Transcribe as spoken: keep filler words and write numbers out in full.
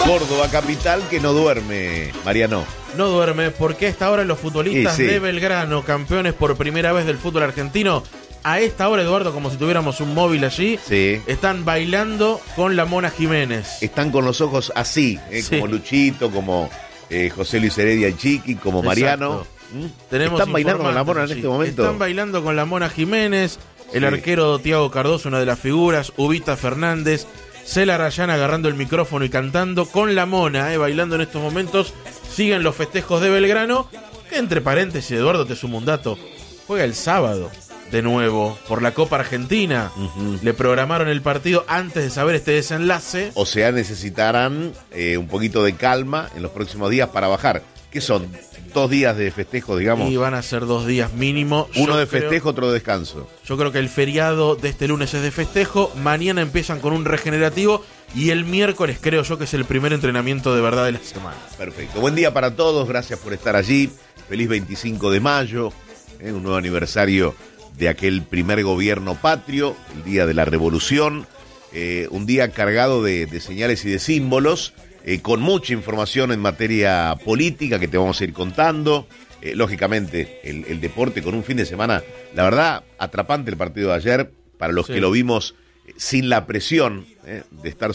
Córdoba capital que no duerme, Mariano. No duerme porque a esta hora los futbolistas sí, sí. de Belgrano, campeones por primera vez del fútbol argentino, a esta hora, Eduardo, como si tuviéramos un móvil allí, Sí. están bailando con la Mona Jiménez. Están con los ojos así, eh, Sí. como Luchito, como eh, José Luis Heredia y Chiqui, como Mariano. ¿Mm? Tenemos Están bailando con la informantes Mona en allí. este momento. Están bailando con la Mona Jiménez, el Sí. arquero Thiago Cardoso, una de las figuras, Ubita Fernández, Cela Rayán agarrando el micrófono y cantando con la Mona, eh, bailando en estos momentos. Siguen los festejos de Belgrano, que entre paréntesis, Eduardo, te sumo un dato, juega el sábado de nuevo por la Copa Argentina. Ujú. Le programaron el partido antes de saber este desenlace. O sea, necesitarán eh, un poquito de calma en los próximos días para bajar. ¿Qué son? Dos días de festejo, digamos. Y van a ser dos días mínimo. Uno Yo de creo- festejo, otro de descanso. Yo creo que el feriado de este lunes es de festejo. Mañana empiezan con un regenerativo. Y el miércoles creo yo que es el primer entrenamiento de verdad de la semana. Perfecto. Buen día para todos. Gracias por estar allí. Feliz veinticinco de mayo. eh, un nuevo aniversario de aquel primer gobierno patrio. El día de la revolución. eh, un día cargado de, de señales y de símbolos. Eh, con mucha información en materia política que te vamos a ir contando. Eh, lógicamente, el, el deporte con un fin de semana, la verdad, atrapante el partido de ayer, para los Sí. que lo vimos eh, sin la presión eh, de estar